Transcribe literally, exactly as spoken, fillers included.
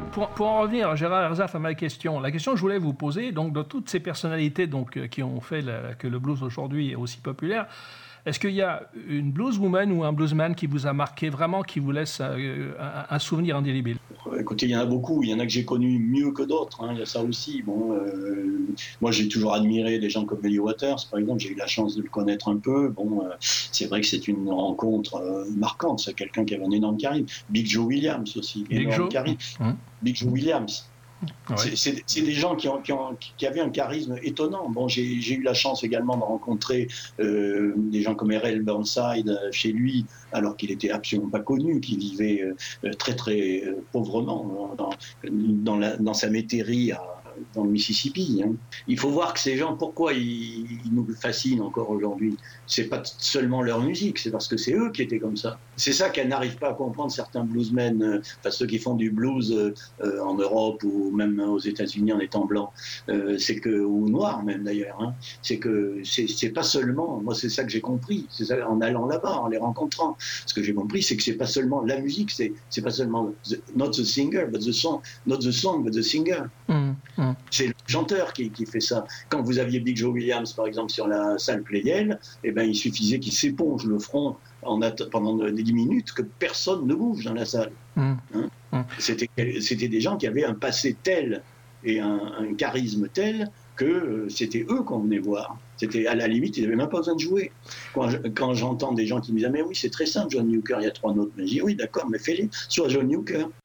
pour, pour en revenir, Gérard Herzaf, à ma question, la question que je voulais vous poser, donc de toutes ces personnalités donc, qui ont fait la, que le blues aujourd'hui est aussi populaire, est-ce qu'il y a une blueswoman ou un bluesman qui vous a marqué vraiment, qui vous laisse euh, un, un souvenir indélébile? Écoutez, il y en a beaucoup. Il y en a que j'ai connus mieux que d'autres. Hein. Il y a ça aussi. Bon, euh, moi, j'ai toujours admiré des gens comme Muddy Waters, par exemple. J'ai eu la chance de le connaître un peu. Bon, euh, c'est vrai que c'est une rencontre euh, marquante. C'est quelqu'un qui avait un énorme charisme. Big Joe Williams aussi. Big Joe. Charisme. Mmh. Big Joe Williams. Ouais. C'est, c'est, c'est des gens qui, ont, qui, ont, qui avaient un charisme étonnant. Bon, j'ai, j'ai eu la chance également de rencontrer euh, des gens comme R L Burnside chez lui, alors qu'il était absolument pas connu, qui vivait euh, très très euh, pauvrement dans, dans, la, dans sa métairie à, dans le Mississippi. Hein. Il faut voir que ces gens, pourquoi ils, ils nous fascinent encore aujourd'hui? C'est pas seulement leur musique, c'est parce que c'est eux qui étaient comme ça. C'est ça qu'elles n'arrivent pas à comprendre, certains bluesmen, euh, enfin ceux qui font du blues euh, en Europe ou même aux États-Unis en étant blancs, euh, c'est que, ou noirs même d'ailleurs, hein, c'est que c'est, c'est pas seulement, moi c'est ça que j'ai compris, c'est ça, en allant là-bas, en les rencontrant. Ce que j'ai compris, c'est que c'est pas seulement la musique, c'est, c'est pas seulement the, not the singer, but the song, not the song, but the singer. Mm, mm. C'est le chanteur qui, qui fait ça. Quand vous aviez Big Joe Williams, par exemple, sur la salle Playel, eh ben, il suffisait qu'il s'éponge le front en att- pendant dix minutes, que personne ne bouge dans la salle. Mm. Hein mm. C'était, c'était des gens qui avaient un passé tel et un, un charisme tel que euh, c'était eux qu'on venait voir. C'était à la limite, ils n'avaient même pas besoin de jouer. Quand, je, quand j'entends des gens qui me disent « Ah mais oui, c'est très simple, John Newker, il y a trois notes. » Mais je dis « Oui, d'accord, mais fais-les, sois John Newker. »